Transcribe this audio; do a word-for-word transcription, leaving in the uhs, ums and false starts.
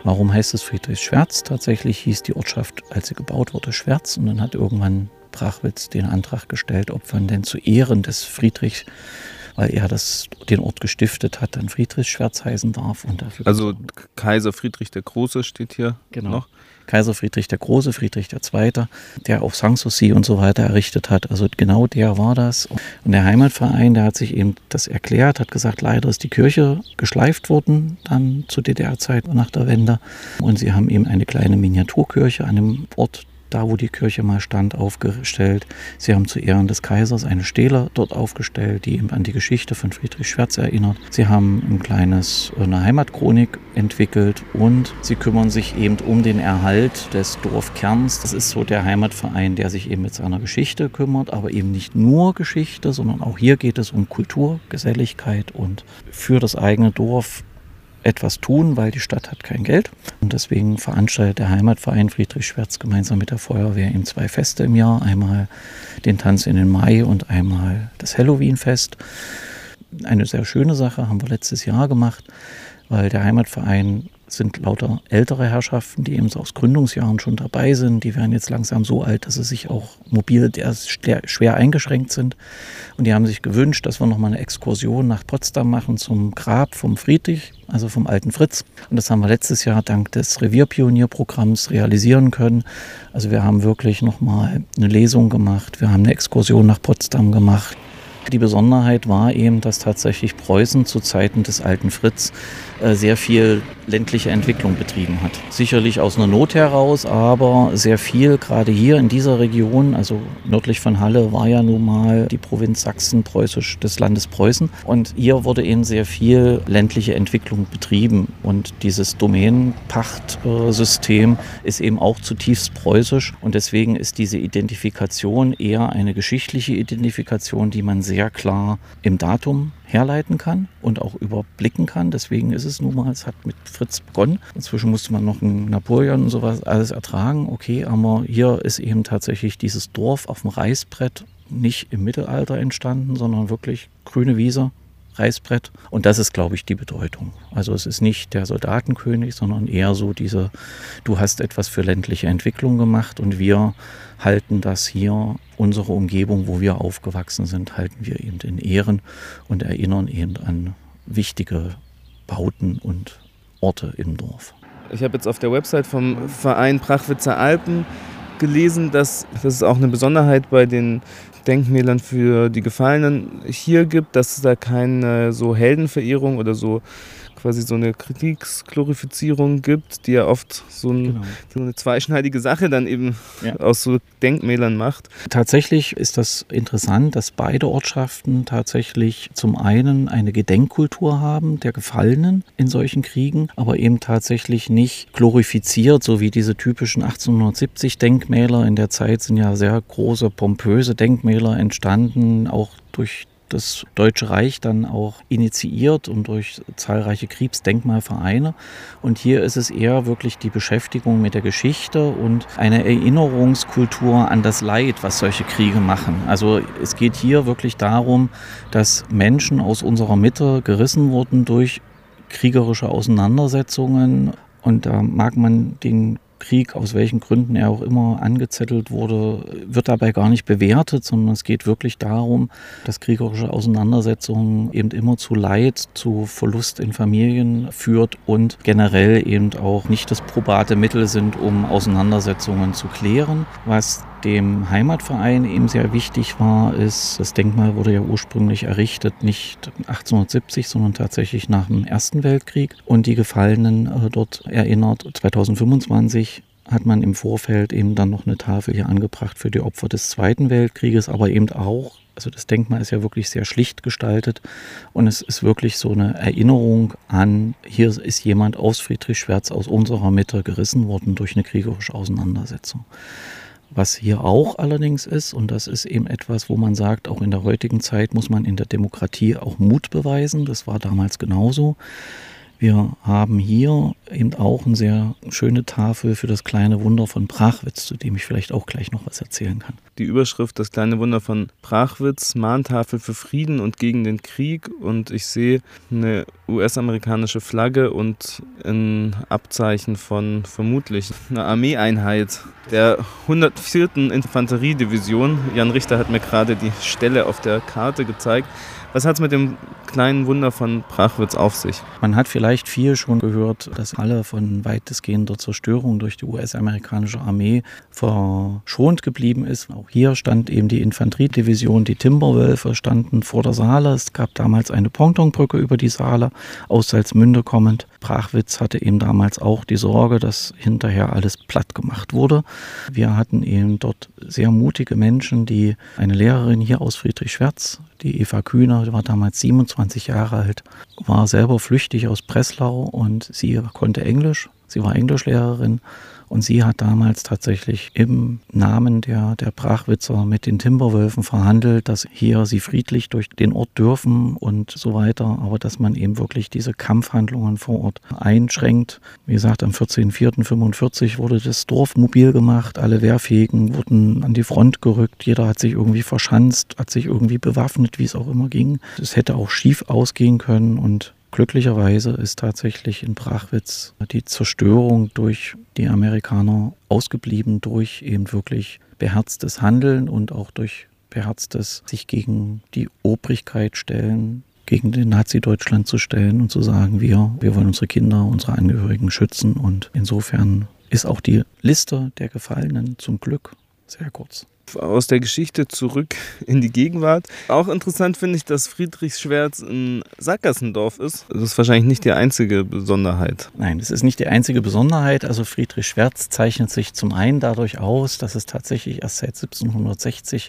Warum heißt es Friedrichsschwerz? Tatsächlich hieß die Ortschaft, als sie gebaut wurde, Schwerz. Und dann hat irgendwann Brachwitz den Antrag gestellt, ob man denn zu Ehren des Friedrich, weil er das, den Ort gestiftet hat, dann Friedrichsschwerz heißen darf. Und dafür also Kaiser Friedrich der Große steht hier genau. noch. Kaiser Friedrich der Große, Friedrich der Zweite, der auch Sanssouci und so weiter errichtet hat. Also genau der war das. Und der Heimatverein, der hat sich eben das erklärt, hat gesagt, leider ist die Kirche geschleift worden, dann zur D D R-Zeit nach der Wende. Und sie haben eben eine kleine Miniaturkirche an dem Ort, da wo die Kirche mal stand, aufgestellt. Sie haben zu Ehren des Kaisers eine Stele dort aufgestellt, die eben an die Geschichte von Friedrich Schwerz erinnert. Sie haben ein kleines, eine Heimatchronik entwickelt und sie kümmern sich eben um den Erhalt des Dorfkerns. Das ist so der Heimatverein, der sich eben mit seiner Geschichte kümmert, aber eben nicht nur Geschichte, sondern auch hier geht es um Kultur, Geselligkeit und für das eigene Dorf etwas tun, weil die Stadt hat kein Geld. Und deswegen veranstaltet der Heimatverein Friedrich Schwerz gemeinsam mit der Feuerwehr eben zwei Feste im Jahr. Einmal den Tanz in den Mai und einmal das Halloween-Fest. Eine sehr schöne Sache haben wir letztes Jahr gemacht, weil der Heimatverein sind lauter ältere Herrschaften, die eben so aus Gründungsjahren schon dabei sind. Die werden jetzt langsam so alt, dass sie sich auch mobil schwer eingeschränkt sind. Und die haben sich gewünscht, dass wir nochmal eine Exkursion nach Potsdam machen zum Grab vom Friedrich, also vom alten Fritz. Und das haben wir letztes Jahr dank des Revierpionierprogramms realisieren können. Also wir haben wirklich nochmal eine Lesung gemacht. Wir haben eine Exkursion nach Potsdam gemacht. Die Besonderheit war eben, dass tatsächlich Preußen zu Zeiten des alten Fritz äh, sehr viel ländliche Entwicklung betrieben hat. Sicherlich aus einer Not heraus, aber sehr viel, gerade hier in dieser Region, also nördlich von Halle war ja nun mal die Provinz Sachsen preußisch des Landes Preußen. Und hier wurde eben sehr viel ländliche Entwicklung betrieben. Und dieses Domänenpachtsystem ist eben auch zutiefst preußisch. Und deswegen ist diese Identifikation eher eine geschichtliche Identifikation, die man sehr klar im Datum herleiten kann und auch überblicken kann. Deswegen ist es nun mal, es hat mit Fritz begonnen. Inzwischen musste man noch einen Napoleon und sowas alles ertragen. Okay, aber hier ist eben tatsächlich dieses Dorf auf dem Reißbrett nicht im Mittelalter entstanden, sondern wirklich grüne Wiese, Reißbrett. Und das ist, glaube ich, die Bedeutung. Also es ist nicht der Soldatenkönig, sondern eher so diese, du hast etwas für ländliche Entwicklung gemacht und wir halten das hier, unsere Umgebung, wo wir aufgewachsen sind, halten wir eben in Ehren und erinnern eben an wichtige Bauten und Orte im Dorf. Ich habe jetzt auf der Website vom Verein Brachwitzer Alpen gelesen, dass, dass es auch eine Besonderheit bei den Denkmälern für die Gefallenen hier gibt, dass es da keine so Heldenverehrung oder so quasi so eine Kriegsglorifizierung gibt, die ja oft so, ein, genau. so eine zweischneidige Sache dann eben ja. aus so Denkmälern macht. Tatsächlich ist das interessant, dass beide Ortschaften tatsächlich zum einen eine Gedenkkultur haben der Gefallenen in solchen Kriegen, aber eben tatsächlich nicht glorifiziert, so wie diese typischen achtzehnhundertsiebzig Denkmäler. In der Zeit sind ja sehr große, pompöse Denkmäler entstanden, auch durch das Deutsche Reich dann auch initiiert und durch zahlreiche Kriegsdenkmalvereine. Und hier ist es eher wirklich die Beschäftigung mit der Geschichte und eine Erinnerungskultur an das Leid, was solche Kriege machen. Also es geht hier wirklich darum, dass Menschen aus unserer Mitte gerissen wurden durch kriegerische Auseinandersetzungen. Und da mag man den Krieg, aus welchen Gründen er auch immer angezettelt wurde, wird dabei gar nicht bewertet, sondern es geht wirklich darum, dass kriegerische Auseinandersetzungen eben immer zu Leid, zu Verlust in Familien führt und generell eben auch nicht das probate Mittel sind, um Auseinandersetzungen zu klären. Was dem Heimatverein eben sehr wichtig war, ist, das Denkmal wurde ja ursprünglich errichtet, nicht achtzehnhundertsiebzig, sondern tatsächlich nach dem Ersten Weltkrieg. Und die Gefallenen äh, dort erinnert, zweitausendfünfundzwanzig hat man im Vorfeld eben dann noch eine Tafel hier angebracht für die Opfer des Zweiten Weltkrieges, aber eben auch, also das Denkmal ist ja wirklich sehr schlicht gestaltet und es ist wirklich so eine Erinnerung an, hier ist jemand aus Friedrichsschwerz, aus unserer Mitte gerissen worden durch eine kriegerische Auseinandersetzung. Was hier auch allerdings ist, und das ist eben etwas, wo man sagt, auch in der heutigen Zeit muss man in der Demokratie auch Mut beweisen, das war damals genauso. Wir haben hier eben auch eine sehr schöne Tafel für das kleine Wunder von Prachwitz, zu dem ich vielleicht auch gleich noch was erzählen kann. Die Überschrift Das kleine Wunder von Prachwitz, Mahntafel für Frieden und gegen den Krieg. Und ich sehe eine U S-amerikanische Flagge und ein Abzeichen von vermutlich einer Armeeeinheit der hundertvierten Infanteriedivision. Jan Richter hat mir gerade die Stelle auf der Karte gezeigt. Was hat es mit dem kleinen Wunder von Prachwitz auf sich? Man hat vielleicht viel schon gehört, dass alle von weitestgehender Zerstörung durch die U S-amerikanische Armee verschont geblieben ist. Auch hier stand eben die Infanteriedivision, die Timberwölfe standen vor der Saale. Es gab damals eine Pontonbrücke über die Saale, aus Salzmünde kommend. Prachwitz hatte eben damals auch die Sorge, dass hinterher alles platt gemacht wurde. Wir hatten eben dort sehr mutige Menschen, die eine Lehrerin hier aus Friedrichswertz, die Eva Kühner, die war damals siebenundzwanzig Jahre alt, war selber flüchtig aus Breslau und sie konnte Englisch. Sie war Englischlehrerin und sie hat damals tatsächlich im Namen der, der Prachwitzer mit den Timberwölfen verhandelt, dass hier sie friedlich durch den Ort dürfen und so weiter, aber dass man eben wirklich diese Kampfhandlungen vor Ort einschränkt. Wie gesagt, am vierzehnten vierten fünfundvierzig wurde das Dorf mobil gemacht, alle Wehrfähigen wurden an die Front gerückt, jeder hat sich irgendwie verschanzt, hat sich irgendwie bewaffnet, wie es auch immer ging. Es hätte auch schief ausgehen können und glücklicherweise ist tatsächlich in Prachwitz die Zerstörung durch die Amerikaner ausgeblieben, durch eben wirklich beherztes Handeln und auch durch beherztes sich gegen die Obrigkeit stellen, gegen den Nazi-Deutschland zu stellen und zu sagen, wir, wir wollen unsere Kinder, unsere Angehörigen schützen. Und insofern ist auch die Liste der Gefallenen zum Glück sehr kurz. Aus der Geschichte zurück in die Gegenwart. Auch interessant finde ich, dass Friedrichswertz ein Sackgassendorf ist. Das ist wahrscheinlich nicht die einzige Besonderheit. Nein, das ist nicht die einzige Besonderheit. Also Friedrichswertz zeichnet sich zum einen dadurch aus, dass es tatsächlich erst seit siebzehnhundertsechzig